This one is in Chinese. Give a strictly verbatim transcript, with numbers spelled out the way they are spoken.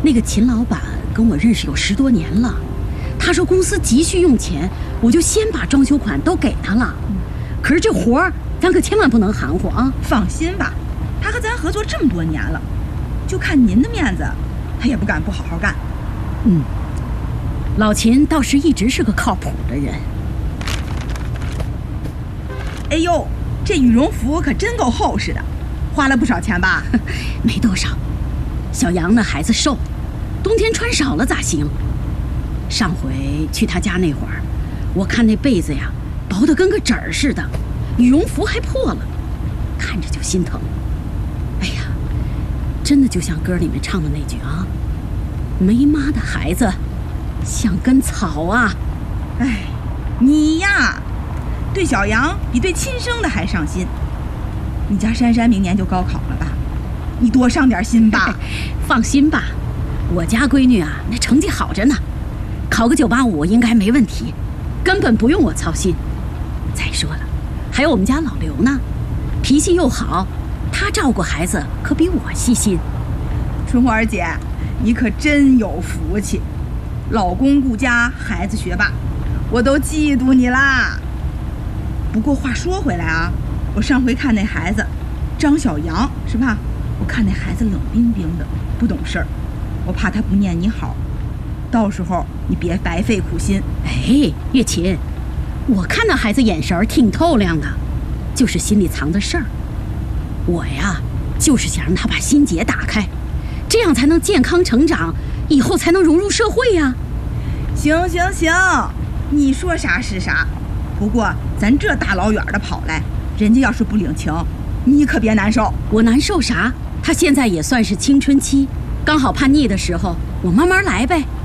那个秦老板跟我认识有十多年了，他说公司急需用钱，我就先把装修款都给他了。可是这活儿咱可千万不能含糊啊！ 放心吧，他和咱合作这么多年了，就看您的面子，他也不敢不好好干。 嗯，老秦倒是一直是个靠谱的人。 哎呦，这羽绒服可真够厚实的，花了不少钱吧？ 没多少。小杨那孩子瘦，冬天穿少了咋行？上回去他家那会儿，我看那被子呀薄得跟个纸儿似的，羽绒服还破了，看着就心疼。哎呀，真的就像歌里面唱的那句啊，没妈的孩子像根草啊。 哎，你呀对小杨比对亲生的还上心。你家珊珊明年就高考了吧？你多上点心吧。 放心吧，我家闺女啊那成绩好着呢，考个九八五应该没问题，根本不用我操心。再说了，还有我们家老刘呢，脾气又好，他照顾孩子可比我细心。 春花姐，你可真有福气，老公顾家，孩子学霸，我都嫉妒你啦。不过话说回来啊，我上回看那孩子张小杨是吧？我看那孩子冷冰冰的，不懂事儿，我怕他不念你好，到时候你别白费苦心。 哎，月琴，我看那孩子眼神儿挺透亮的，就是心里藏着事儿。我呀，就是想让他把心结打开，这样才能健康成长，以后才能融入社会呀。 行行行，你说啥是啥。不过咱这大老远的跑来，人家要是不领情，你可别难受。 我难受啥？他现在也算是青春期，刚好叛逆的时候，我慢慢来呗。